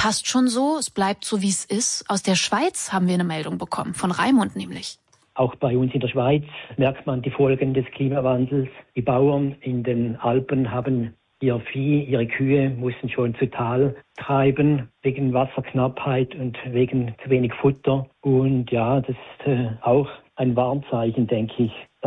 passt schon so, es bleibt so, wie es ist. Aus der Schweiz haben wir eine Meldung bekommen, von Raimund nämlich. Auch bei uns in der Schweiz merkt man die Folgen des Klimawandels. Die Bauern in den Alpen haben ihr Vieh, ihre Kühe mussten schon zu Tal treiben wegen Wasserknappheit und wegen zu wenig Futter. Und ja, das ist auch ein Warnzeichen, denke ich, dass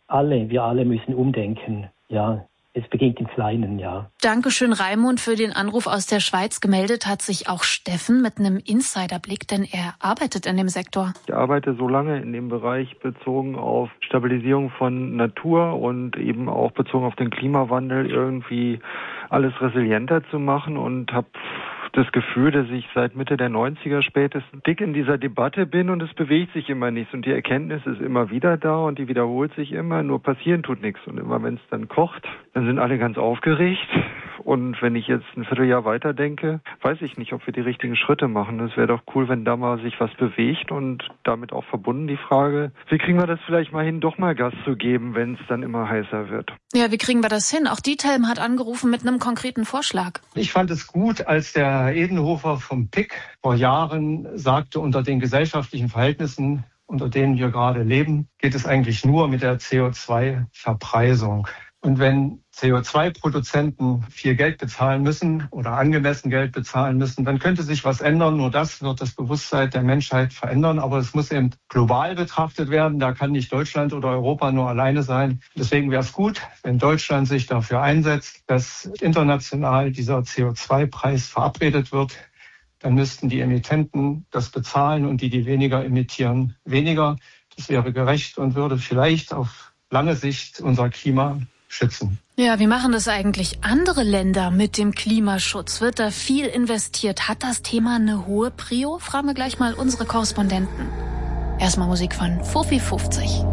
wir alle müssen umdenken. Ja, es beginnt im Kleinen, ja. Dankeschön, Raimund, für den Anruf aus der Schweiz. Gemeldet hat sich auch Steffen mit einem Insiderblick, denn er arbeitet in dem Sektor. Ich arbeite so lange in dem Bereich bezogen auf Stabilisierung von Natur und eben auch bezogen auf den Klimawandel irgendwie alles resilienter zu machen und habe das Gefühl, dass ich seit Mitte der 90er spätestens dick in dieser Debatte bin und es bewegt sich immer nichts und die Erkenntnis ist immer wieder da und die wiederholt sich immer, nur passieren tut nichts und immer wenn es dann kocht, dann sind alle ganz aufgeregt und wenn ich jetzt ein Vierteljahr weiterdenke, weiß ich nicht, ob wir die richtigen Schritte machen. Es wäre doch cool, wenn da mal sich was bewegt und damit auch verbunden die Frage, wie kriegen wir das vielleicht mal hin, doch mal Gas zu geben, wenn es dann immer heißer wird. Ja, wie kriegen wir das hin? Auch Diethelm hat angerufen mit einem konkreten Vorschlag. Ich fand es gut, als der Edenhofer vom PIC vor Jahren sagte, unter den gesellschaftlichen Verhältnissen, unter denen wir gerade leben, geht es eigentlich nur mit der CO2-Verpreisung. Und wenn CO2-Produzenten viel Geld bezahlen müssen oder angemessen Geld bezahlen müssen, dann könnte sich was ändern. Nur das wird das Bewusstsein der Menschheit verändern. Aber es muss eben global betrachtet werden. Da kann nicht Deutschland oder Europa nur alleine sein. Deswegen wäre es gut, wenn Deutschland sich dafür einsetzt, dass international dieser CO2-Preis verabredet wird. Dann müssten die Emittenten das bezahlen und die weniger emittieren, weniger. Das wäre gerecht und würde vielleicht auf lange Sicht unser Klima schützen. Ja, wie machen das eigentlich andere Länder mit dem Klimaschutz? Wird da viel investiert? Hat das Thema eine hohe Prio? Fragen wir gleich mal unsere Korrespondenten. Erstmal Musik von Fofi 50.